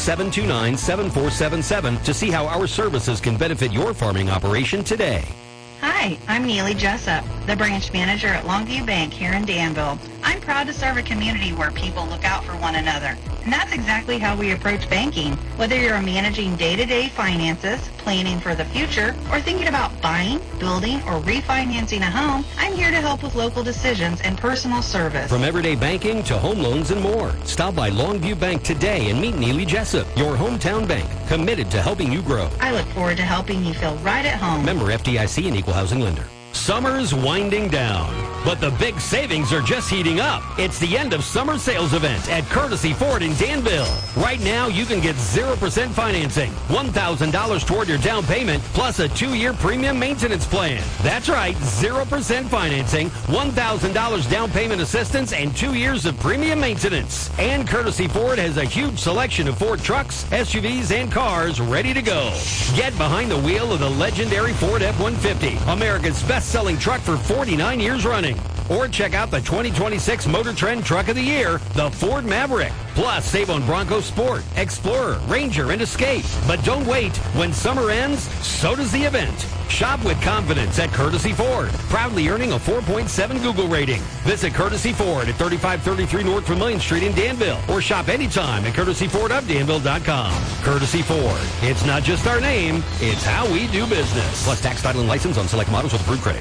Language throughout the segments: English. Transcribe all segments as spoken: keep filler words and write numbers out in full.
seven two nine, seven four seven seven to see how our services can benefit your farming operation today. Hi, I'm Neely Jessup, the branch manager at Longview Bank here in Danville. I'm proud to serve a community where people look out for one another. And that's exactly how we approach banking. Whether you're managing day-to-day finances, planning for the future, or thinking about buying, building, or refinancing a home, I'm here to help with local decisions and personal service. From everyday banking to home loans and more, stop by Longview Bank today and meet Neely Jessup, your hometown bank, committed to helping you grow. I look forward to helping you feel right at home. Member F D I C and Equal Housing Lender. Summer's winding down, but the big savings are just heating up. It's the end of summer sales event at Courtesy Ford in Danville. Right now, you can get zero percent financing, one thousand dollars toward your down payment, plus a two-year premium maintenance plan. That's right, zero percent financing, one thousand dollars down payment assistance, and two years of premium maintenance. And Courtesy Ford has a huge selection of Ford trucks, S U Vs, and cars ready to go. Get behind the wheel of the legendary Ford F one fifty, America's best-selling truck for forty-nine years running. Or check out the twenty twenty-six Motor Trend Truck of the Year, the Ford Maverick. Plus, save on Bronco Sport, Explorer, Ranger, and Escape. But don't wait. When summer ends, so does the event. Shop with confidence at Courtesy Ford, proudly earning a four point seven Google rating. Visit Courtesy Ford at thirty-five thirty-three North Vermillion Street in Danville, or shop anytime at courtesy ford of danville dot com. Courtesy Ford. It's not just our name, it's how we do business. Plus tax, title, and license on select models with approved credit.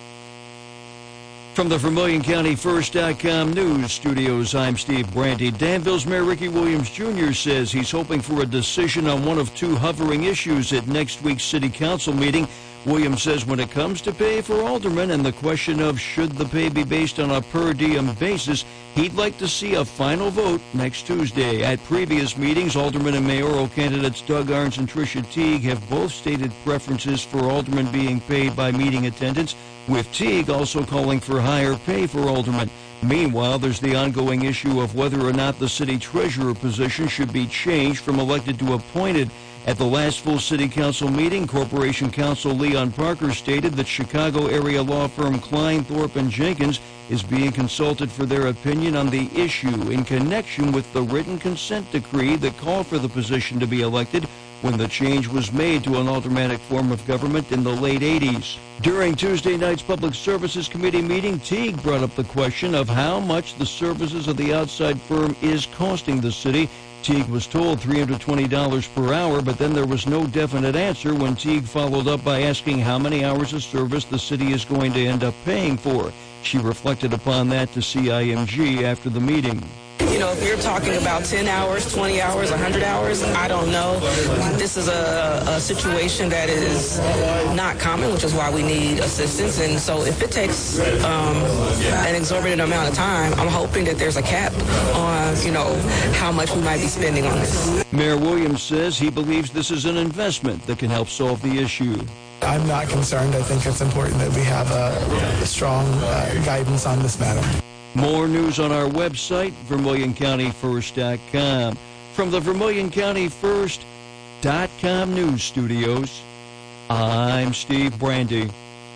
From the Vermilion County First dot com News Studios, I'm Steve Brandy. Danville's Mayor Ricky Williams Junior says he's hoping for a decision on one of two hovering issues at next week's City Council meeting. Williams says when it comes to pay for aldermen and the question of should the pay be based on a per diem basis, he'd like to see a final vote next Tuesday. At previous meetings, alderman and mayoral candidates Doug Arns and Tricia Teague have both stated preferences for aldermen being paid by meeting attendance, with Teague also calling for higher pay for aldermen. Meanwhile, there's the ongoing issue of whether or not the city treasurer position should be changed from elected to appointed. At the last full city council meeting, Corporation Counsel Leon Parker stated that Chicago area law firm Klein, Thorpe and Jenkins is being consulted for their opinion on the issue in connection with the written consent decree that called for the position to be elected when the change was made to an aldermanic form of government in the late eighties. During Tuesday night's Public Services Committee meeting, Teague brought up the question of how much the services of the outside firm is costing the city. Teague was told three hundred twenty dollars per hour, but then there was no definite answer when Teague followed up by asking how many hours of service the city is going to end up paying for. She reflected upon that to C I M G after the meeting. You know, if you're talking about ten hours, twenty hours, one hundred hours, I don't know. This is a, a situation that is not common, which is why we need assistance. And so if it takes um, an exorbitant amount of time, I'm hoping that there's a cap on, you know, how much we might be spending on this. Mayor Williams says he believes this is an investment that can help solve the issue. I'm not concerned. I think it's important that we have a, a strong uh, guidance on this matter. More news on our website, Vermilion County First dot com. From the Vermilion County First dot com News Studios, I'm Steve Brandy.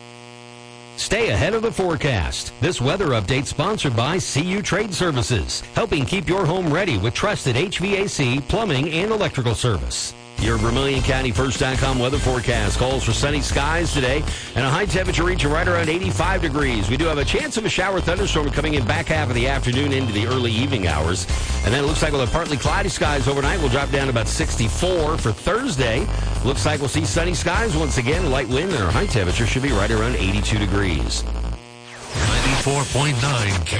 Stay ahead of the forecast. This weather update sponsored by C U Trade Services, helping keep your home ready with trusted H V A C, plumbing, and electrical service. Your Vermilion County First dot com weather forecast calls for sunny skies today and a high temperature reaching right around eighty-five degrees. We do have a chance of a shower thunderstorm coming in back half of the afternoon into the early evening hours. And then it looks like we'll have partly cloudy skies overnight. We'll drop down to about sixty-four for Thursday. Looks like we'll see sunny skies once again, light wind, and our high temperature should be right around eighty-two degrees. ninety-four point nine